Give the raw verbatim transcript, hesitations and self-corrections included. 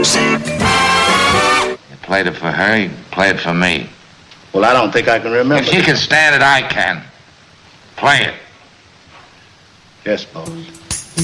You played it for her, you play it for me. Well, I don't think I can remember. If she can stand it, I can. Play it. Yes, boss.